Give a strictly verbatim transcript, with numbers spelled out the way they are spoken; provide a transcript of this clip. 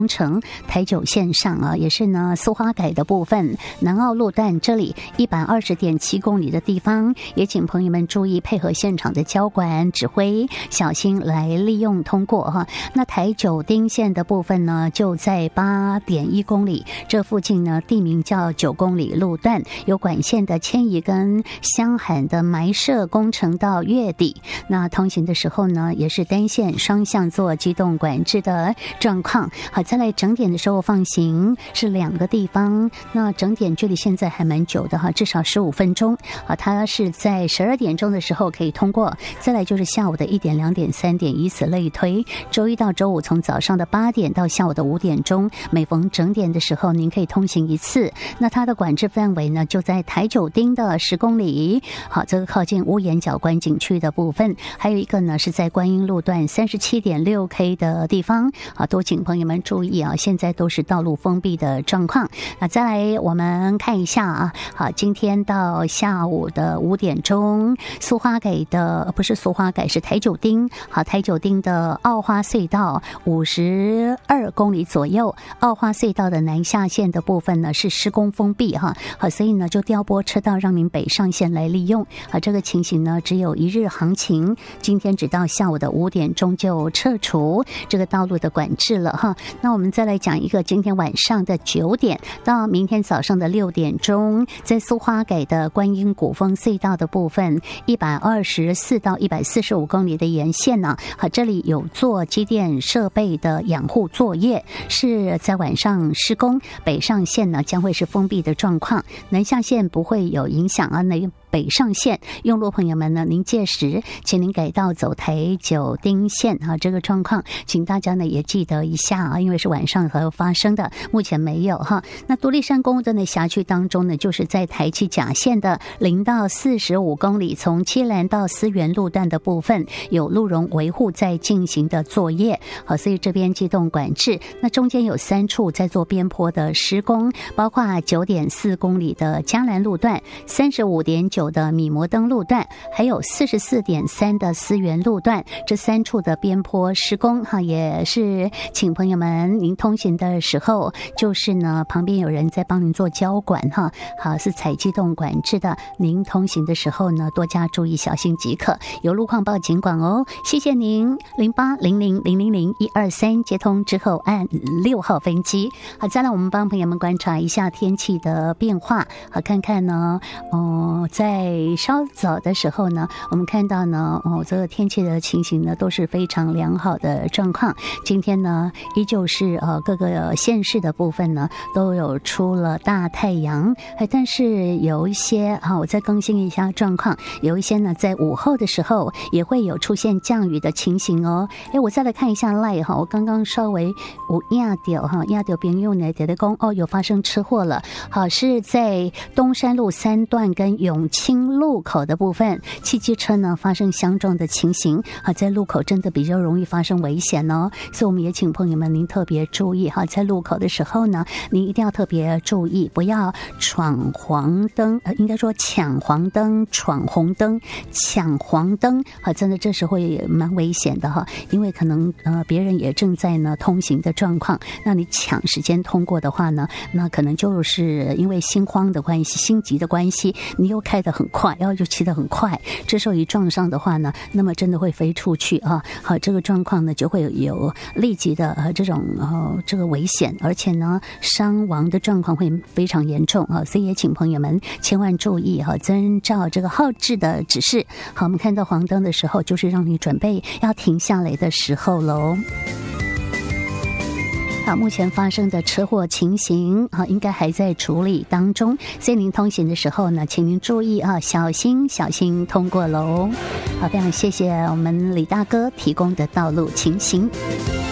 工程台九线上啊，也是呢苏花改的部分，南澳路段这里一百二十点七公里的地方，也请朋友们注意配合现场的交管指挥，小心来利用通过哈。那台九丁线的部分呢，就在八点一公里这附近呢，地名叫九公里路段，有管线的迁移跟箱涵的埋设工程到月底。那通行的时候呢，也是单线双向做机动管制的状况。好，再来整点的时候放行是两个地方，那整点距离现在还蛮久的哈，至少十五分钟。好，它是在十二点钟的时候可以通过，再来就是下午的一点、两点、三点，以此类推。周一到周五从早上的八点到下午的五点钟，每逢整点的时候您可以通行一次。那它的管制范围呢，就在台九丁的十公里。好，这个靠近乌岩角观景区的部分，还有一个呢是在观音路段三十七点六 K 的地方。好，都请朋友们注意啊，现在都是道路封闭的状况。那再来我们看一下啊，好，今天到下午的五点钟，苏花改的不是苏花改是台九丁，好，台九丁的澳花隧道五十二公里左右，澳花隧道的南下线的部分呢是施工封闭哈，好，所以呢就调拨车道让您北上线来利用啊，这个情形呢只有一日行情，今天直到下午的五点钟就撤除这个道路的管制了哈。那我们再来讲一个今天晚上的九点到明天早上的六点钟，在苏花改的观音古峰隧道的部分，一百二十四到一百四十五公里的沿线呢，和这里有做机电设备的养护作业，是在晚上施工，北上线呢将会是封闭的状况，南下线不会有影响啊。那北上线用路朋友们呢，您届时请您改道走台九丁线啊，这个状况请大家呢也记得一下啊，因为是晚上才会发生的，目前没有哈。那独立山公路的辖区当中呢，就是在台七甲线的零到四十五公里，从七兰到思源路段的部分有路容维护在进行的作业，好，所以这边机动管制。那中间有三处在做边坡的施工，包括九点四公里的嘉兰路段，三十五点九的米摩登路段，还有四十四点三的思源路段，这三处的边坡施工哈，也是请朋友们您通行的时候，就是呢旁边有人在帮您做交管哈，好，是采机动管制的，您通行的时候呢多加注意，小心即可。有路况报警管哦，谢谢您。零八零零零零零一二三接通之后按六号分机。好，再来我们帮朋友们观察一下天气的变化，好，看看呢，哦、呃，在在稍早的时候呢，我们看到呢，哦，这个天气的情形呢都是非常良好的状况。今天呢，依旧是呃各个县市的部分呢都有出了大太阳，哎，但是有一些啊，我再更新一下状况，有一些呢在午后的时候也会有出现降雨的情形哦。哎，我再来看一下 Line 哈，我刚刚稍微有压掉哈，压掉朋友呢，在在讲哦，有发生车祸了，好，是在东山路三段跟永清路口的部分，汽机车呢发生相撞的情形啊，在路口真的比较容易发生危险哦，所以我们也请朋友们您特别注意哈，在路口的时候呢，您一定要特别注意，不要闯黄灯，呃，应该说抢黄灯、闯红灯、抢黄灯啊，真的这时候也蛮危险的哈，因为可能呃别人也正在呢通行的状况，那你抢时间通过的话呢，那可能就是因为心慌的关系、心急的关系，你又开得很快，然后就骑得很快，这时候一撞上的话呢，那么真的会飞出去啊！好，这个状况呢就会有立即的呃这种呃这个危险，而且呢伤亡的状况会非常严重啊！所以也请朋友们千万注意哈，遵照这个号志的指示。好，我们看到黄灯的时候，就是让你准备要停下来的时候喽。好，目前发生的车祸情形啊，应该还在处理当中，所以您通行的时候呢，请您注意啊，小心小心通过喽。好，非常谢谢我们李大哥提供的道路情形。